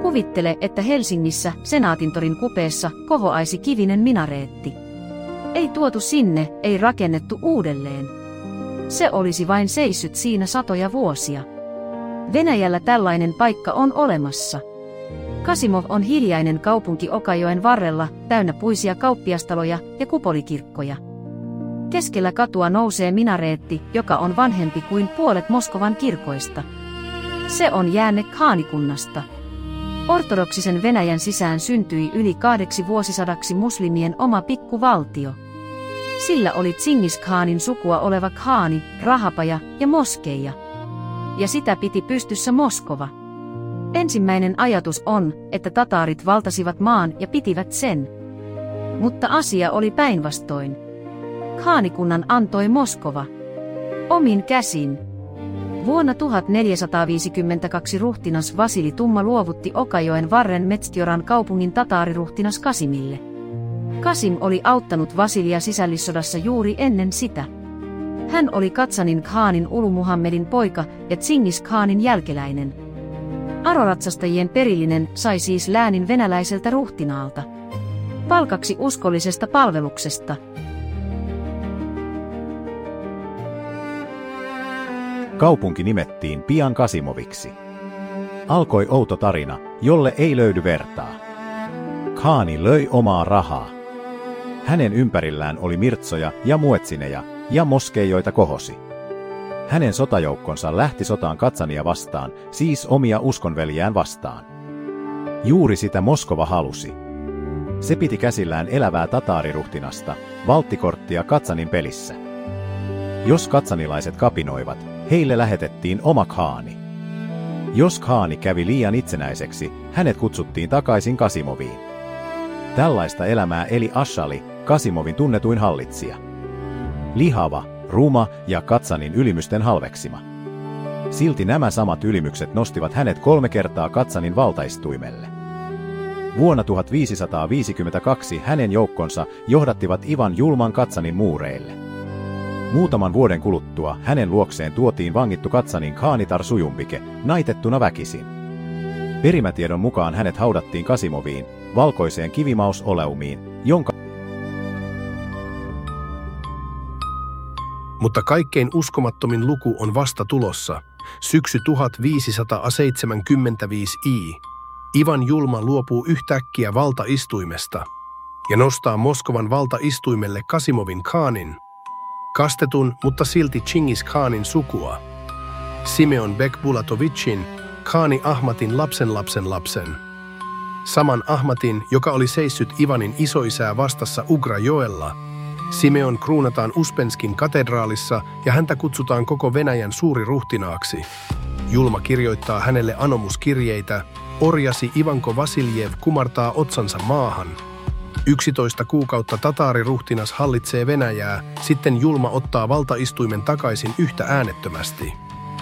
Kuvittele, että Helsingissä Senaatintorin kupeessa kohoaisi kivinen minareetti. Ei tuotu sinne, ei rakennettu uudelleen. Se olisi vain seissyt siinä satoja vuosia. Venäjällä tällainen paikka on olemassa. Kasimov on hiljainen kaupunki Okajoen varrella, täynnä puisia kauppiastaloja ja kupolikirkkoja. Keskellä katua nousee minareetti, joka on vanhempi kuin puolet Moskovan kirkoista. Se on jäänne khaanikunnasta. Ortodoksisen Venäjän sisään syntyi yli 2 vuosisadaksi muslimien oma pikkuvaltio. Sillä oli Tšingis-khaanin sukua oleva khaani, rahapaja ja moskeija. Ja sitä piti pystyssä Moskova. Ensimmäinen ajatus on, että tataarit valtasivat maan ja pitivät sen. Mutta asia oli päinvastoin. Khaanikunnan antoi Moskova. Omin käsin. Vuonna 1452 ruhtinas Vasili Tumma luovutti Okajoen varren Metstjoran kaupungin tataariruhtinas Kasimille. Kasim oli auttanut Vasilia sisällissodassa juuri ennen sitä. Hän oli Katsanin khaanin Ulu Muhammedin poika ja Tšingis-khaanin jälkeläinen. Aroratsastajien perillinen sai siis läänin venäläiseltä ruhtinaalta. Palkaksi uskollisesta palveluksesta. Kaupunki nimettiin pian Kasimoviksi. Alkoi outo tarina, jolle ei löydy vertaa. Khaani löi omaa rahaa. Hänen ympärillään oli mirtsoja ja muetsineja, ja moskeijoita kohosi. Hänen sotajoukkonsa lähti sotaan Katsania vastaan, siis omia uskonveljään vastaan. Juuri sitä Moskova halusi. Se piti käsillään elävää tataariruhtinasta, valttikorttia Katsanin pelissä. Jos katsanilaiset kapinoivat, heille lähetettiin oma khaani. Jos khaani kävi liian itsenäiseksi, hänet kutsuttiin takaisin Kasimoviin. Tällaista elämää eli Ashali, Kasimovin tunnetuin hallitsija. Lihava, ruma ja Katsanin ylimysten halveksima. Silti nämä samat ylimykset nostivat hänet 3 kertaa Katsanin valtaistuimelle. Vuonna 1552 hänen joukkonsa johdattivat Ivan julman Katsanin muureille. Muutaman vuoden kuluttua hänen luokseen tuotiin vangittu Katsanin khaanitar Sujumbike, naitettuna väkisin. Perimätiedon mukaan hänet haudattiin Kasimoviin, valkoiseen kivimausoleumiin, jonka... Mutta kaikkein uskomattomin luku on vasta tulossa. Syksy 1575 Ivan julma luopuu yhtäkkiä valtaistuimesta ja nostaa Moskovan valtaistuimelle Kasimovin khaanin, kastetun, mutta silti Tšingis-khaanin sukua, Simeon Bekbulatovitšin, khaani Ahmatin lapsen. Saman Ahmatin, joka oli seissyt Ivanin isoisää vastassa Ugrajoella. Simeon kruunataan Uspenskin katedraalissa ja häntä kutsutaan koko Venäjän suuriruhtinaaksi. Julma kirjoittaa hänelle anomuskirjeitä, orjasi Ivanko Vasiljev kumartaa otsansa maahan. 11 kuukautta tataariruhtinas hallitsee Venäjää, sitten julma ottaa valtaistuimen takaisin yhtä äänettömästi.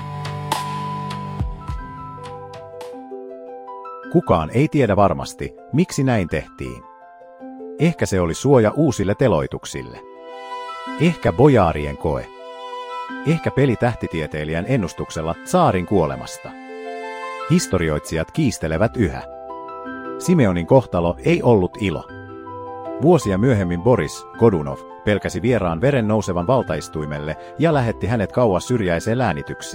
Kukaan ei tiedä varmasti, miksi näin tehtiin. Ehkä se oli suoja uusille teloituksille. Ehkä bojaarien koe. Ehkä peli tähtitieteilijän ennustuksella tsaarin kuolemasta. Historioitsijat kiistelevät yhä. Simeonin kohtalo ei ollut ilo. Vuosia myöhemmin Boris Godunov pelkäsi vieraan veren nousevan valtaistuimelle ja lähetti hänet kauas syrjäiseen läänitykseen.